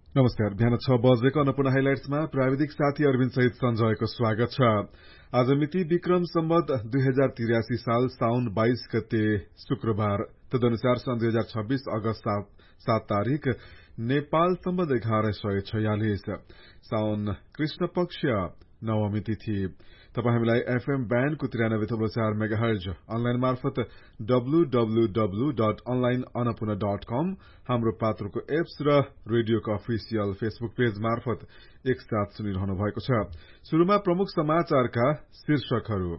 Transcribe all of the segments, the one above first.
नमस्कार। बिहान 6 बजेको अन्नपूर्ण हाइलाइट्समा प्राविधिक साथी अरविन्द सहित सञ्जयको स्वागत छ। आज मिति विक्रम सम्वत 2083 साल साउन 22 गते शुक्रबार, तदनुसार सन् 2026 अगस्त 7 तारिक नेपाल सम्वत 1146 साउन कृष्ण पक्ष नवमी तिथि। तपाई हामीलाई एफएम ब्यान्डको 93.4 मेगाहर्ज, अनलाइन मार्फत www.onlineannapurna.com, हाम्रो पात्रको एप्स र रेडियोको अफिसियल फेसबुक पेज मार्फत एकसाथ सुनिरहनु भएको छ। शुरूमा प्रमुख समाचारका शीर्षकहरू।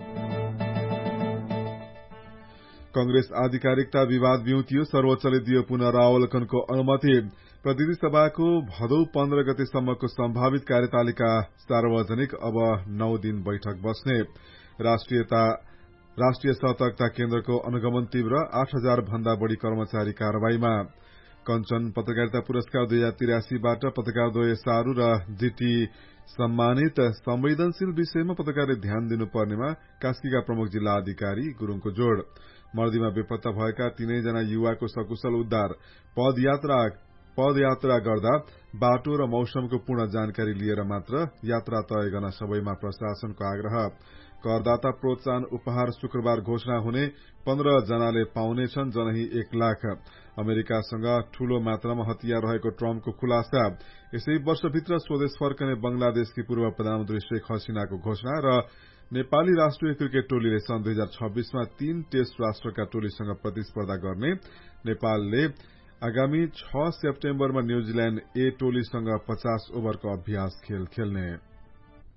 कंग्रेस आधिकारिकता विवाद बिउतियो, सर्वोच्चले दियो पुनरावलोकनको अनुमति। प्रतिनिधि सभाको भदौ 15 गतेसम्मको सम्भावित कार्यतालिका सार्वजनिक, अब 9 दिन बैठक बस्ने। राष्ट्रिय सतर्कता केन्द्रको अनुगमन तीव्र, 8,000 भन्दा बढ़ी कर्मचारी कारवाहीमा। कञ्चन पत्रकारिता पुरस्कार 2083 बाट पत्रकारद्वय सारू र जीटी सम्मानित। संवेदनशील विषयमा पत्रकारले ध्यान दिनुपर्नेमा कास्कीका प्रमुख जिल्ला अधिकारी गुरूङको जोड़। मर्दीमा बेपत्ता भएका 3 जना युवाको सकुशल उद्धार। पदयात्रा गर्दा बाटो र मौसमको पूर्ण जानकारी लिएर मात्र यात्रा तय गर्न सबैमा प्रशासनको आग्रह। करदाता प्रोत्साहन उपहार शुक्रबार घोषणा हुने, 15 जनाले पाउनेछन् जनही 1 लाख। अमेरिकासँग ठूलो मात्रामा हतियार रहेको ट्रम्पको खुलासा। यसै वर्षभित्र स्वदेश फर्कने बंगलादेशकी पूर्व प्रधानमन्त्री शेख हसिनाको घोषणा र नेपाली राष्ट्रिय क्रिकेट टोलीले सन् 2026 मा 3 टेस्ट राष्ट्रका टोलीसँग प्रतिस्पर्धा गर्ने। नेपालले आगामी 6 सेप्टेम्बरमा न्यूजील्याण्ड ए टोलीसँग 50 ओभरको अभ्यास खेल खेल्ने।